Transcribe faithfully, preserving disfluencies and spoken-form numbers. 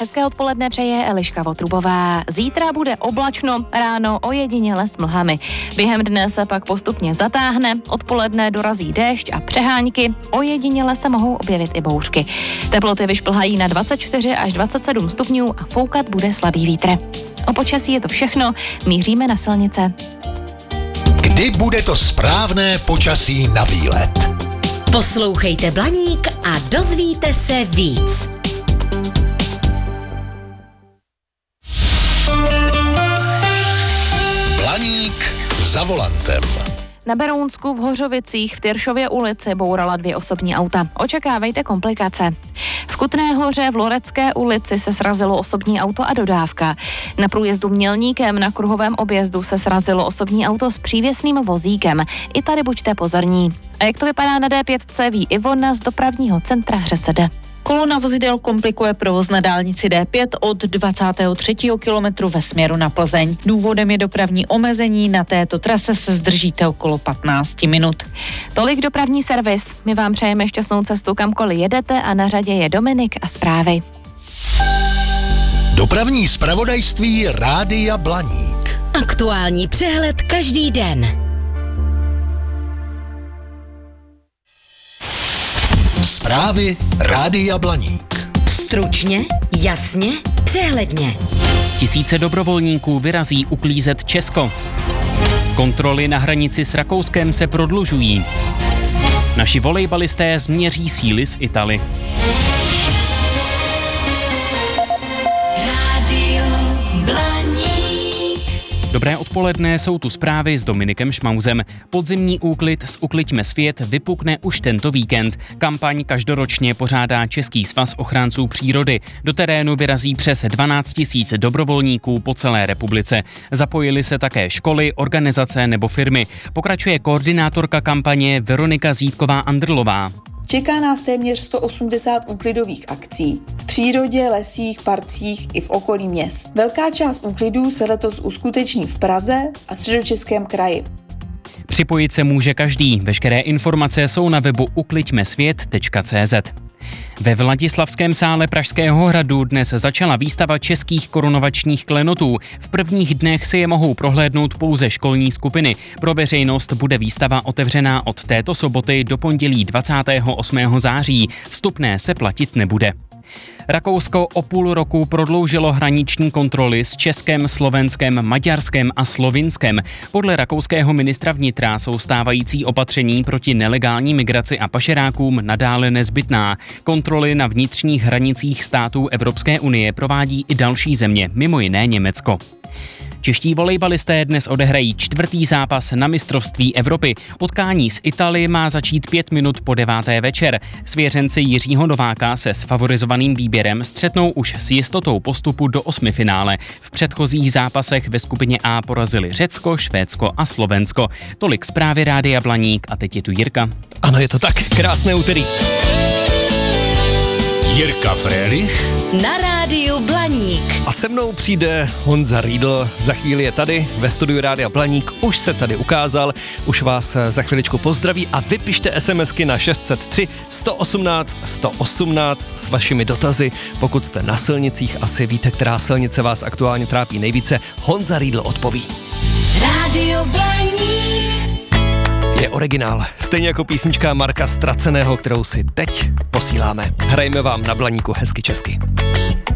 Hezké odpoledne přeje Eliška Votrubová. Zítra bude oblačno, ráno ojediněle s mlhami. Během dne se pak postupně zatáhne, odpoledne dorazí déšť a přehánky, ojediněle se mohou objevit i bouřky. Teploty vyšplhají na dvacet čtyři až dvacet sedm stupňů a foukat bude slabý vítr. O počasí je to všechno, míříme na silnice. Kdy bude to správné počasí na výlet? Poslouchejte Blaník a dozvíte se víc. Blaník za volantem. Na Berounsku v Hořovicích v Tyršově ulici bourala dvě osobní auta. Očekávejte komplikace. V Kutné Hoře v Lorecké ulici se srazilo osobní auto a dodávka. Na průjezdu Mělníkem na kruhovém objezdu se srazilo osobní auto s přívěsným vozíkem. I tady buďte pozorní. A jak to vypadá na D pět, ví Ivona z dopravního centra Hřesede. Kolona vozidel komplikuje provoz na dálnici D pět od dvacátého třetího kilometru ve směru na Plzeň. Důvodem je dopravní omezení, na této trase se zdržíte okolo patnáct minut. Tolik dopravní servis. My vám přejeme šťastnou cestu, kamkoliv jedete, a na řadě je Dominik a zprávy. Dopravní zpravodajství Rádia Blaník. Aktuální přehled každý den. Zprávy Rádia Blaník. Stručně, jasně, přehledně. Tisíce dobrovolníků vyrazí uklízet Česko. Kontroly na hranici s Rakouskem se prodlužují. Naši volejbalisté změří síly s Italy. Rádio Blaník. Dobré odpoledne, jsou tu zprávy s Dominikem Šmauzem. Podzimní úklid s Ukliďme svět vypukne už tento víkend. Kampaň každoročně pořádá Český svaz ochránců přírody. Do terénu vyrazí přes dvanáct tisíc dobrovolníků po celé republice. Zapojily se také školy, organizace nebo firmy. Pokračuje koordinátorka kampaně Veronika Zítková-Andrlová. Čeká nás téměř sto osmdesát úklidových akcí v přírodě, lesích, parcích i v okolí měst. Velká část úklidů se letos uskuteční v Praze a Středočeském kraji. Připojit se může každý. Veškeré informace jsou na webu ukliďme svět tečka cé zet. Ve Vladislavském sále Pražského hradu dnes začala výstava českých korunovačních klenotů. V prvních dnech si je mohou prohlédnout pouze školní skupiny. Pro veřejnost bude výstava otevřená od této soboty do pondělí dvacátého osmého září. Vstupné se platit nebude. Rakousko o půl roku prodloužilo hraniční kontroly s Českem, Slovenskem, Maďarskem a Slovinskem. Podle rakouského ministra vnitra jsou stávající opatření proti nelegální migraci a pašerákům nadále nezbytná. Kontroly na vnitřních hranicích států Evropské unie provádí i další země, mimo jiné Německo. Čeští volejbalisté dnes odehrají čtvrtý zápas na mistrovství Evropy. Utkání s Itálií má začít pět minut po deváté večer. Svěřenci Jiřího Nováka se s favorizovaným výběrem střetnou už s jistotou postupu do osmifinále. V předchozích zápasech ve skupině A porazili Řecko, Švédsko a Slovensko. Tolik zprávy Rádia Blaník a teď je tu Jirka. Ano, je to tak. Krásné úterý. Jirka Frélich Na rádiu Blaník. A se mnou přijde Honza Riedl. Za chvíli je tady ve studiu Rádia Blaník. Už se tady ukázal. Už vás za chviličku pozdraví a vypište SMSky na šest set tři sto osmnáct sto osmnáct s vašimi dotazy. Pokud jste na silnicích, asi víte, která silnice vás aktuálně trápí nejvíce. Honza Riedl odpoví. Rádio Blaník. Je originál. Stejně jako písnička Marka Ztraceného, kterou si teď posíláme. Hrajeme vám na Blaníku hezky česky.